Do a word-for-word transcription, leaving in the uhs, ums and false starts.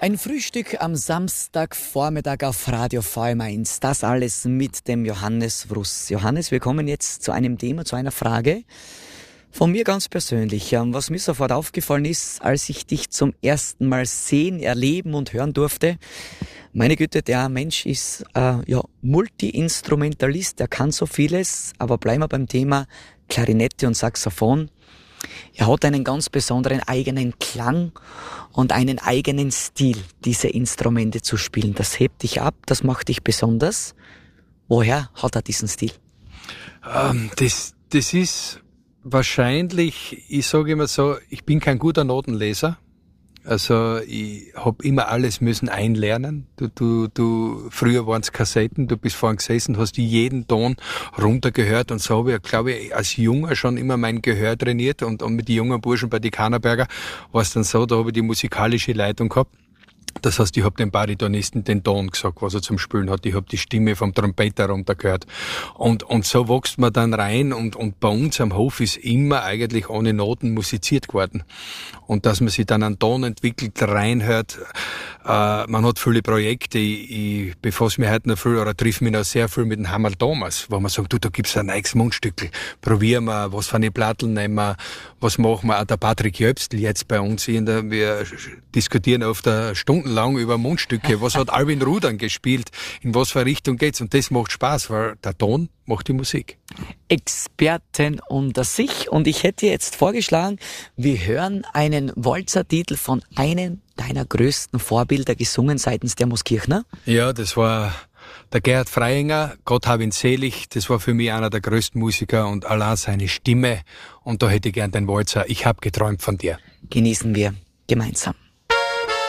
Ein Frühstück am Samstagvormittag auf Radio V M eins. Das alles mit dem Johannes Wruss. Johannes, wir kommen jetzt zu einem Thema, zu einer Frage von mir ganz persönlich. Was mir sofort aufgefallen ist, als ich dich zum ersten Mal sehen, erleben und hören durfte. Meine Güte, der Mensch ist äh, ja Multi-Instrumentalist, er kann so vieles, aber bleiben wir beim Thema Klarinette und Saxophon. Er hat einen ganz besonderen eigenen Klang und einen eigenen Stil, diese Instrumente zu spielen. Das hebt dich ab, das macht dich besonders. Woher hat er diesen Stil? Ähm, das, das ist wahrscheinlich, ich sage immer so, ich bin kein guter Notenleser. Also ich hab immer alles müssen einlernen. Du, du, du, früher waren's Kassetten, du bist vorhin gesessen, hast jeden Ton runtergehört und so habe ich, glaube ich, als Junger schon immer mein Gehör trainiert und, und mit den jungen Burschen bei die Kahnerberger war es dann so, da habe ich die musikalische Leitung gehabt. Das heißt, ich hab dem Baritonisten den Ton gesagt, was er zum Spielen hat. Ich hab die Stimme vom Trompeter runtergehört. Und, und so wächst man dann rein und, und bei uns am Hof ist immer eigentlich ohne Noten musiziert geworden. Und dass man sich dann einen Ton entwickelt, reinhört, äh, man hat viele Projekte. Ich, ich befasse mich heute noch viel oder triff mich noch sehr viel mit dem Hammerl Thomas, wo man sagt, du, da gibt's ein neues Mundstückel. Probieren wir, was für eine Plattel nehmen wir, was machen wir. Auch der Patrick Jöbstl jetzt bei uns in der, wir diskutieren oft eine Stunde lang über Mundstücke. Was hat Albin Rudern gespielt? In was für eine Richtung geht's? Und das macht Spaß, weil der Ton macht die Musik. Experten unter sich. Und ich hätte jetzt vorgeschlagen, wir hören einen Walzertitel von einem deiner größten Vorbilder, gesungen seitens der Mooskirchner. Ja, das war der Gerhard Freiinger, Gott hab ihn selig. Das war für mich einer der größten Musiker und allein seine Stimme. Und da hätte ich gern den Walzer Ich hab geträumt von dir. Genießen wir gemeinsam.